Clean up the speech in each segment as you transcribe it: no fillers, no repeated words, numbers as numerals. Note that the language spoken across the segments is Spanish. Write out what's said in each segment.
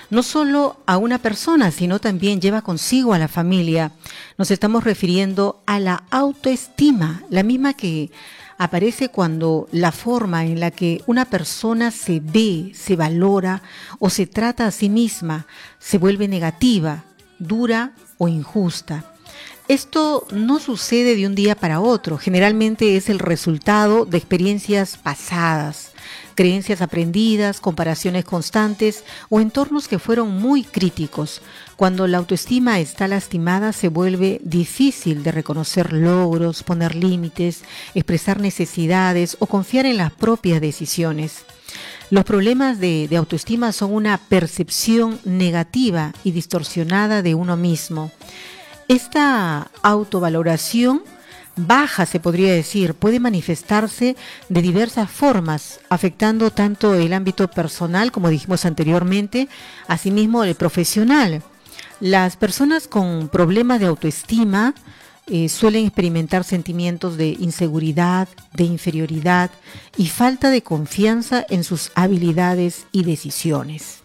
no solo a una persona, sino también lleva consigo a la familia. Nos estamos refiriendo a la autoestima, la misma que aparece cuando la forma en la que una persona se ve, se valora o se trata a sí misma se vuelve negativa, dura o injusta. Esto no sucede de un día para otro, generalmente es el resultado de experiencias pasadas, creencias aprendidas, comparaciones constantes o entornos que fueron muy críticos. Cuando la autoestima está lastimada, se vuelve difícil de reconocer logros, poner límites, expresar necesidades o confiar en las propias decisiones. Los problemas de autoestima son una percepción negativa y distorsionada de uno mismo. Esta autovaloración baja, se podría decir, puede manifestarse de diversas formas, afectando tanto el ámbito personal, como dijimos anteriormente, asimismo el profesional. Las personas con problemas de autoestima suelen experimentar sentimientos de inseguridad, de inferioridad y falta de confianza en sus habilidades y decisiones.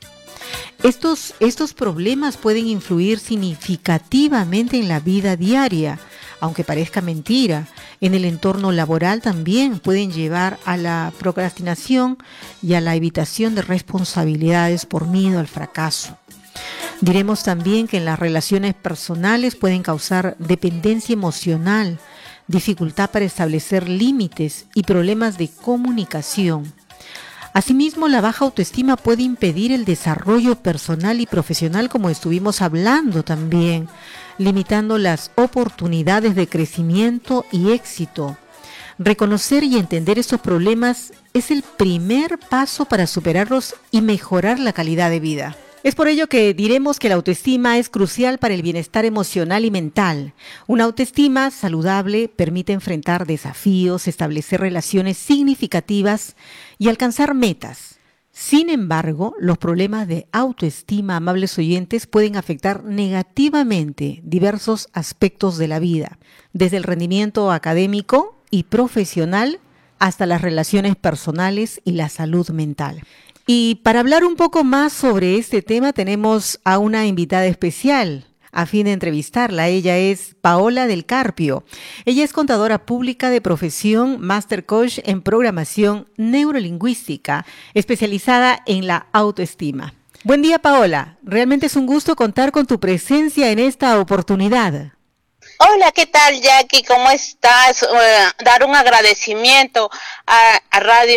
Estos problemas pueden influir significativamente en la vida diaria, aunque parezca mentira. En el entorno laboral también pueden llevar a la procrastinación y a la evitación de responsabilidades por miedo al fracaso. Diremos también que en las relaciones personales pueden causar dependencia emocional, dificultad para establecer límites y problemas de comunicación. Asimismo, la baja autoestima puede impedir el desarrollo personal y profesional, como estuvimos hablando también, limitando las oportunidades de crecimiento y éxito. Reconocer y entender estos problemas es el primer paso para superarlos y mejorar la calidad de vida. Es por ello que diremos que la autoestima es crucial para el bienestar emocional y mental. Una autoestima saludable permite enfrentar desafíos, establecer relaciones significativas y alcanzar metas. Sin embargo, los problemas de autoestima, amables oyentes, pueden afectar negativamente diversos aspectos de la vida, desde el rendimiento académico y profesional hasta las relaciones personales y la salud mental. Y para hablar un poco más sobre este tema tenemos a una invitada especial a fin de entrevistarla. Ella es Paola del Carpio. Ella es contadora pública de profesión, Master Coach en programación neurolingüística, especializada en la autoestima. Buen día, Paola. Realmente es un gusto contar con tu presencia en esta oportunidad. Hola, ¿qué tal, Jackie? ¿Cómo estás? Dar un agradecimiento a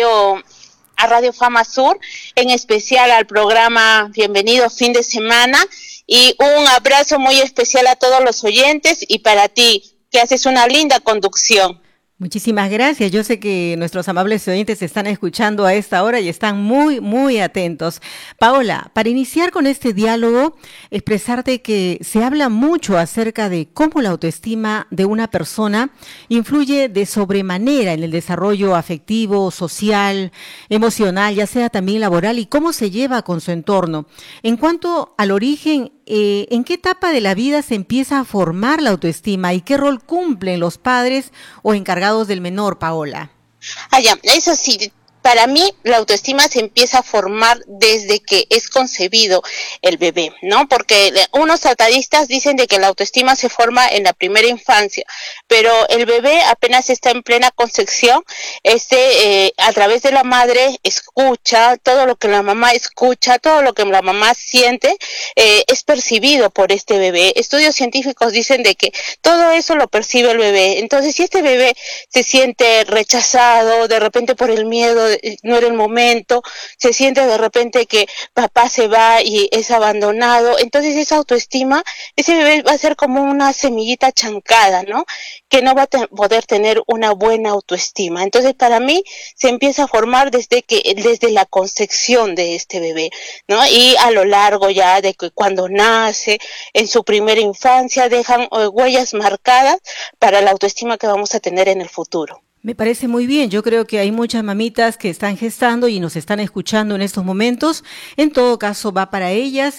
Radio Fama Sur, en especial al programa Bienvenido Fin de Semana, y un abrazo muy especial a todos los oyentes y para ti, que haces una linda conducción. Muchísimas gracias. Yo sé que nuestros amables oyentes están escuchando a esta hora y están muy, muy atentos. Paola, para iniciar con este diálogo, expresarte que se habla mucho acerca de cómo la autoestima de una persona influye de sobremanera en el desarrollo afectivo, social, emocional, ya sea también laboral, y cómo se lleva con su entorno. En cuanto al origen, ¿en qué etapa de la vida se empieza a formar la autoestima y qué rol cumplen los padres o encargados del menor, Paola? Ya, eso sí, para mí la autoestima se empieza a formar desde que es concebido el bebé, ¿no? Porque unos tratadistas dicen de que la autoestima se forma en la primera infancia, pero el bebé apenas está en plena concepción, a través de la madre escucha todo lo que la mamá escucha, todo lo que la mamá siente, es percibido por este bebé. Estudios científicos dicen de que todo eso lo percibe el bebé. Entonces, si este bebé se siente rechazado, de repente por el miedo, no era el momento, se siente de repente que papá se va y es abandonado, entonces esa autoestima, ese bebé va a ser como una semillita chancada, ¿no? Que no va a poder tener una buena autoestima. Entonces, para mí se empieza a formar desde la concepción de este bebé, ¿no? Y a lo largo ya de que cuando nace, en su primera infancia, dejan huellas marcadas para la autoestima que vamos a tener en el futuro. Me parece muy bien. Yo creo que hay muchas mamitas que están gestando y nos están escuchando en estos momentos. En todo caso, va para ellas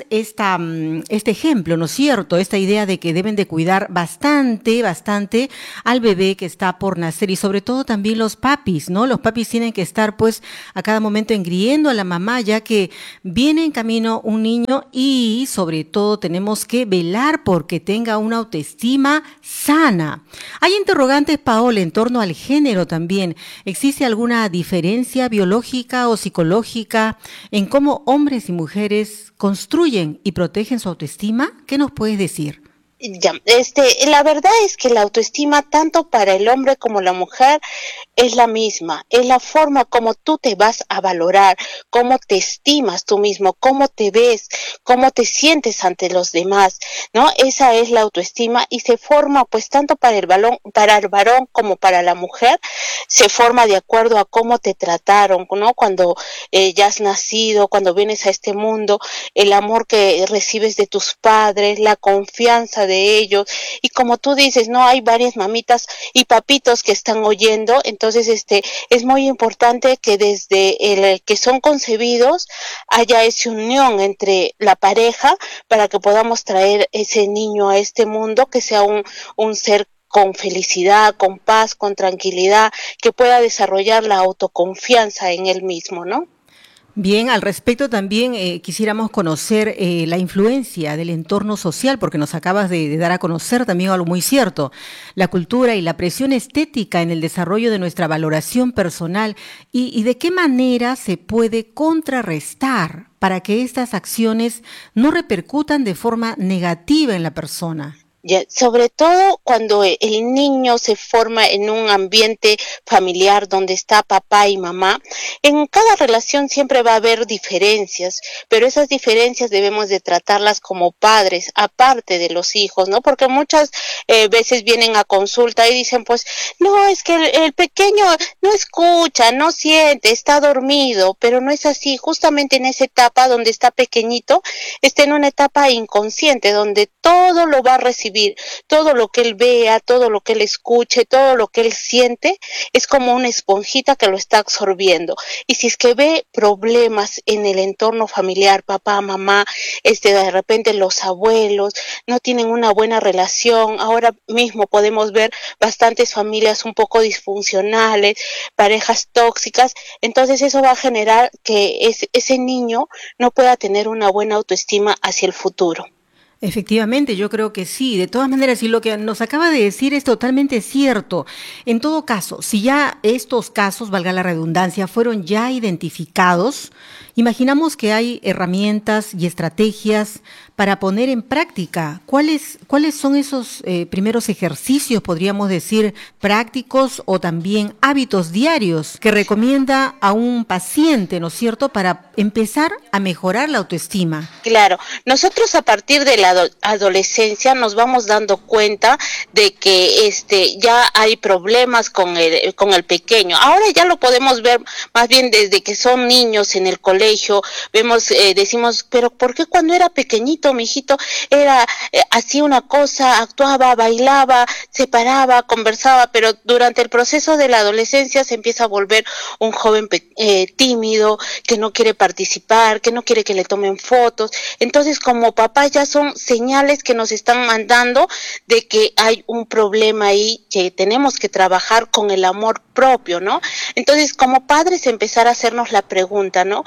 este ejemplo, ¿no es cierto? Esta idea de que deben de cuidar bastante, bastante al bebé que está por nacer y sobre todo también los papis, ¿no? Los papis tienen que estar pues a cada momento engriendo a la mamá ya que viene en camino un niño y sobre todo tenemos que velar porque tenga una autoestima sana. Hay interrogantes, Paola, en torno al género también. ¿Existe alguna diferencia biológica o psicológica en cómo hombres y mujeres construyen y protegen su autoestima? ¿Qué nos puedes decir? Ya, la verdad es que la autoestima tanto para el hombre como la mujer es la misma, es la forma como tú te vas a valorar, cómo te estimas tú mismo, cómo te ves, cómo te sientes ante los demás, ¿no? Esa es la autoestima y se forma pues tanto para el varón como para la mujer, se forma de acuerdo a cómo te trataron, ¿no? Cuando ya has nacido, cuando vienes a este mundo, el amor que recibes de tus padres, la confianza de ellos y como tú dices, no hay varias mamitas y papitos que están oyendo, entonces es muy importante que desde el que son concebidos haya esa unión entre la pareja para que podamos traer ese niño a este mundo que sea un ser con felicidad, con paz, con tranquilidad, que pueda desarrollar la autoconfianza en él mismo, ¿no? Bien, al respecto también quisiéramos conocer la influencia del entorno social, porque nos acabas de dar a conocer también algo muy cierto, la cultura y la presión estética en el desarrollo de nuestra valoración personal y de qué manera se puede contrarrestar para que estas acciones no repercutan de forma negativa en la persona. Ya, sobre todo cuando el niño se forma en un ambiente familiar donde está papá y mamá, en cada relación siempre va a haber diferencias, pero esas diferencias debemos de tratarlas como padres, aparte de los hijos, ¿no? Porque muchas veces vienen a consulta y dicen, pues, no, es que el pequeño no escucha, no siente, está dormido, pero no es así, justamente en esa etapa donde está pequeñito, está en una etapa inconsciente, donde todo lo va a recibir, todo lo que él vea, todo lo que él escuche, todo lo que él siente, es como una esponjita que lo está absorbiendo. Y si es que ve problemas en el entorno familiar, papá, mamá, de repente los abuelos no tienen una buena relación, ahora mismo podemos ver bastantes familias un poco disfuncionales, parejas tóxicas, entonces eso va a generar que ese niño no pueda tener una buena autoestima hacia el futuro. Efectivamente, yo creo que sí. De todas maneras, y lo que nos acaba de decir es totalmente cierto. En todo caso, si ya estos casos, valga la redundancia, fueron ya identificados, imaginamos que hay herramientas y estrategias para poner en práctica. ¿Cuáles son esos primeros ejercicios, podríamos decir, prácticos o también hábitos diarios que recomienda a un paciente, ¿no es cierto?, para empezar a mejorar la autoestima? Claro, nosotros a partir de la adolescencia nos vamos dando cuenta de que ya hay problemas con el pequeño. Ahora ya lo podemos ver más bien desde que son niños en el colegio, vemos decimos, pero ¿por qué cuando era pequeñito mi hijito era hacía una cosa, actuaba, bailaba, se paraba, conversaba, pero durante el proceso de la adolescencia se empieza a volver un joven tímido, que no quiere participar, que no quiere que le tomen fotos? Entonces, como papás ya son señales que nos están mandando de que hay un problema ahí, que tenemos que trabajar con el amor propio, ¿no? Entonces, como padres empezar a hacernos la pregunta, ¿no?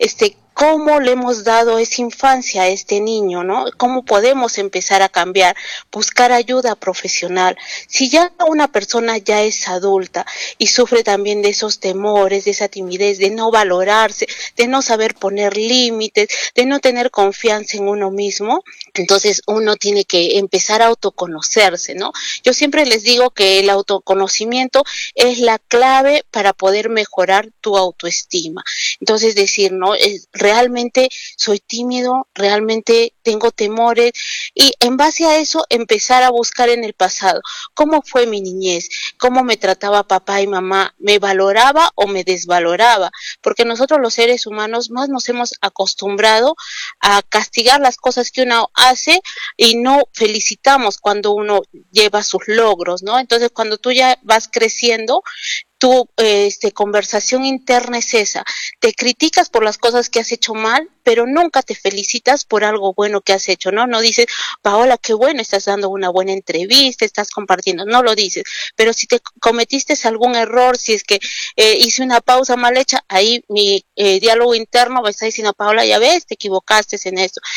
¿Cómo le hemos dado esa infancia a este niño, no? ¿Cómo podemos empezar a cambiar? Buscar ayuda profesional. Si ya una persona ya es adulta y sufre también de esos temores, de esa timidez, de no valorarse, de no saber poner límites, de no tener confianza en uno mismo, entonces uno tiene que empezar a autoconocerse, ¿no? Yo siempre les digo que el autoconocimiento es la clave para poder mejorar tu autoestima. Entonces decir, ¿no? Realmente soy tímido, realmente tengo temores y en base a eso empezar a buscar en el pasado cómo fue mi niñez, cómo me trataba papá y mamá, me valoraba o me desvaloraba, porque nosotros los seres humanos más nos hemos acostumbrado a castigar las cosas que uno hace y no felicitamos cuando uno lleva sus logros, ¿no? Entonces cuando tú ya vas creciendo, tu conversación interna es esa. Te criticas por las cosas que has hecho mal, pero nunca te felicitas por algo bueno que has hecho, ¿no? No dices, Paola, qué bueno, estás dando una buena entrevista, estás compartiendo, no lo dices. Pero si te cometiste algún error, si es que hice una pausa mal hecha, ahí mi diálogo interno me está diciendo, Paola, ya ves, te equivocaste en esto.